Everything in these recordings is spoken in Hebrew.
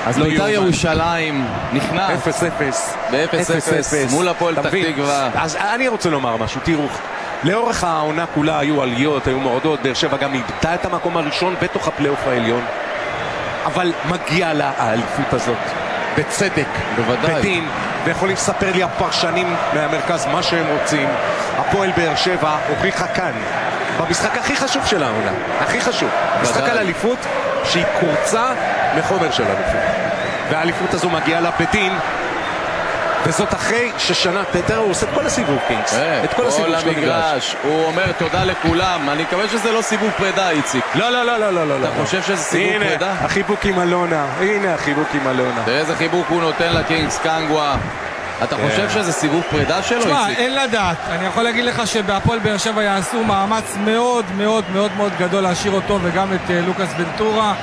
אז בית"ר ירושלים נכנס 0-0 ב-0-0 מול הפועל פתח תקווה. אז אני רוצה לומר משהו, תראו, לאורך העונה כולה היו עליות, היו מורדות, באר שבע גם איבדה את המקום הראשון בתוך הפלייאוף העליון, אבל מגיע לה האליפות הזאת בצדק, בוודאי. בדין, ויכולים לספר לי הפרשנים מהמרכז מה שהם רוצים. הפועל באר שבע הוכיחה כאן במשחק הכי חשוב של העונה, הכי חשוב, משחק על אליפות שהיא קורצה מחומר של אליפות, והאליפות הזו מגיעה לה בדין, וזאת אחרי ששנה, תראה, הוא עושה את כל הסיבוב קינגס, את כל הסיבוב של המגרש. הוא אומר תודה לכולם. אני מקווה שזה לא סיבוב פרידה, איציק. לא. אתה חושב שזה סיבוב פרידה? הנה, החיבוק עם אלונה. הנה, החיבוק עם אלונה. תראה איזה חיבוק הוא נותן לקינגס קנגווה. אתה חושב שזה סיבוב פרידה שלו, איציק? תשמע, אין לדעת. אני יכול להגיד לך שבהפועל באר שבע יעשו מאמץ מאוד מאוד מאוד מאוד גדול להשאיר אותו וגם את לוקאס ונטורה.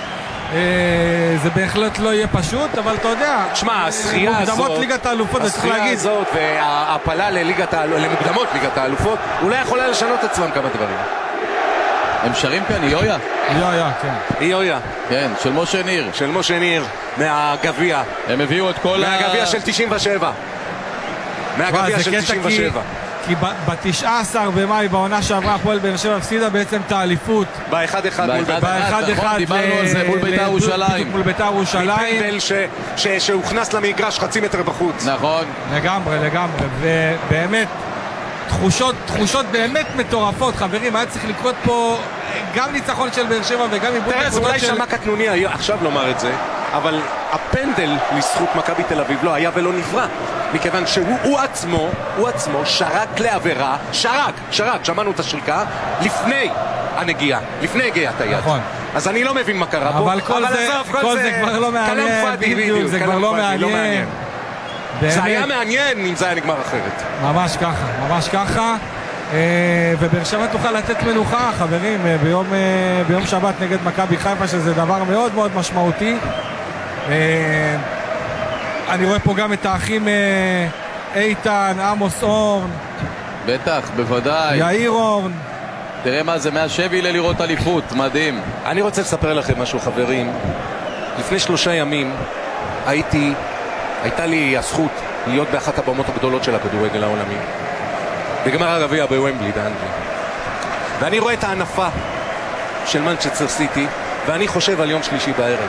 זה בהחלט לא יהיה פשוט, אבל אתה יודע, תשמע, השחייה מוקדמות ליגת האלופות, השחייה הזאת וההפלה למוקדמות ליגת האלופות אולי יכולה לשנות אצלם כמה דברים. הם שרים כאן איויה? איויה, כן. איויה. כן, של משה ניר. של משה ניר, מהגביע. הם הביאו את כל מהגביע של 97. מהגביע של 97. כי ב-19 במאי בעונה שעברה הפועל באר שבע הפסידה בעצם את האליפות ב-1-1 דיברנו על זה מול בית"ר ירושלים. מול בית"ר ירושלים. מפנדל שהוכנס למגרש חצי מטר בחוץ. נכון. לגמרי. ובאמת תחושות באמת מטורפות, חברים. היה צריך לקרות פה גם ניצחון של באר שבע וגם עיבוד נקודות של... תראה, אולי שמע קטנוני עכשיו לומר את זה, אבל הפנדל לזכות מכבי תל אביב לא היה ולא נברא, מכיוון שהוא עצמו שרק לעבירה, שרק, שמענו את השריקה לפני הנגיעה, לפני הגיעת היד. נכון. אז אני לא מבין מה קרה פה, אבל כל זה כבר לא מעניין, בדיוק, זה כבר לא מעניין. זה היה מעניין אם זה היה נגמר אחרת. ממש ככה. ובאר שבע תוכל לתת מנוחה, חברים, ביום שבת נגד מכבי חיפה, שזה דבר מאוד מאוד משמעותי. אני רואה פה גם את האחים איתן, עמוס אורן, בטח, בוודאי, יאיר אורן. תראה מה זה, מהשבי ללראות אליפות, מדהים. אני רוצה לספר לכם משהו, חברים. לפני 3 ימים הייתה לי הזכות להיות באחת הבמות הגדולות של הכדורגל העולמי, בגמר הגביע בוומבלי באנגליה, ואני רואה את הענפה של מנצ'סטר סיטי, ואני חושב על יום שלישי בערב,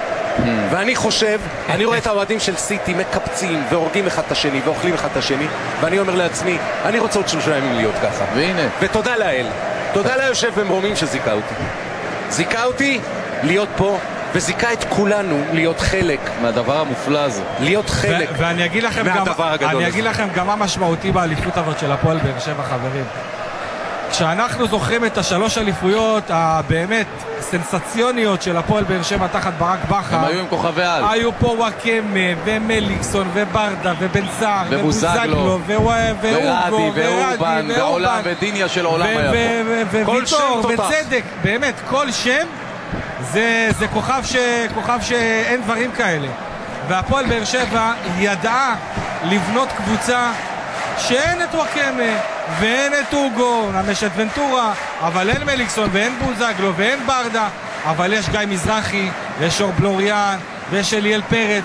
אני רואה את האוהדים של סיטי מקפצים והורגים אחד את השני ואוכלים אחד את השני, ואני אומר לעצמי, אני רוצה עוד 3 ימים להיות ככה. והנה, ותודה לאל, תודה ליושב במרומים זיקה אותי להיות פה, וזיקה את כולנו להיות חלק מהדבר המופלא הזה, להיות חלק ואני אגיד לכם גם מה משמעותי באליפות הזאת של הפועל באר שבע, חברים. כשאנחנו זוכרים את 3 אליפויות הבאמת סנסציוניות של הפועל באר שבע תחת ברק בכר, הם היו עם כוכבי על, היו פה וואקמה ומליקסון וברדה ובן סער ובוזגלו ורדי ואורבן ועולם ודיניה של עולם וויטור וצדק, באמת כל שם זה כוכב שאין דברים כאלה. והפועל באר שבע ידעה לבנות קבוצה שאין את וואקמה ואין את אוגו, יש את ונטורה, אבל אין מליקסון ואין בוזגלו ואין ברדה, אבל יש גיא מזרחי ויש אור בלוריאן ויש אליאל פרץ,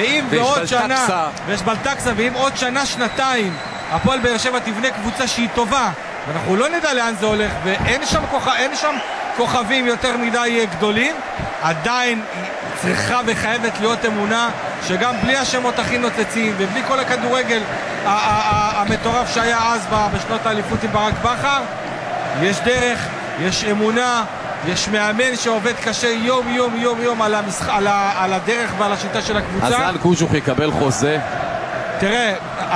ויש בלטקסה, ואם עוד שנה שנתיים הפועל באר שבע תבנה קבוצה שהיא טובה, ואנחנו לא נדע לאן זה הולך, ואין שם כוכבים יותר מדי גדולים, עדיין צריכה וחייבת להיות אמונה שגם בלי השמות הכי נוצצים ובלי כל הכדורגל המטורף שהיה אז בשנות האליפות עם ברק בכר, יש דרך, יש אמונה, יש מאמן שעובד קשה יום על הדרך ועל השיטה של הקבוצה. אז רן קוז'וך יקבל חוזה? תראה,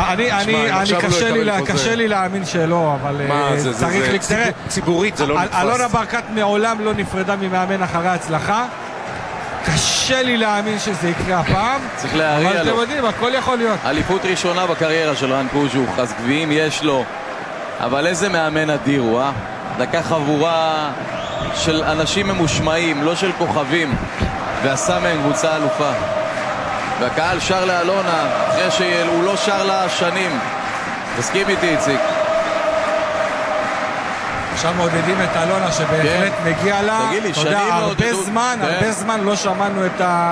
קשה לי להאמין שלא, אבל צריך... ציבורית זה לא נתפס. אלונה ברקת מעולם לא נפרדה ממאמן אחרי הצלחה, קשה לי להאמין שזה יקרה הפעם, צריך להריע לו, אבל אתם יודעים, הכל יכול להיות. אליפות ראשונה בקריירה של רן קוז'וך, אז גביעים יש לו, אבל איזה מאמן אדיר הוא, דקה חבורה של אנשים ממושמעים, לא של כוכבים, ועשה מהם קבוצה אלופה. והקהל שר לאלונה אחרי שהוא לא שר לה שנים. תסכים איתי, איציק? עכשיו מעודדים את אלונה שבהחלט מגיע לה. תגיד לי, אתה יודע, הרבה זמן לא שמענו את